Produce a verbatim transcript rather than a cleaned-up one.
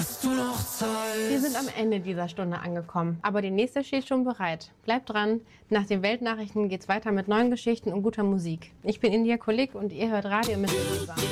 Hast du noch Zeit? Wir sind am Ende dieser Stunde angekommen, aber die nächste steht schon bereit. Bleibt dran, nach den Weltnachrichten geht's weiter mit neuen Geschichten und guter Musik. Ich bin India Kulik und ihr hört Radio Mississauga.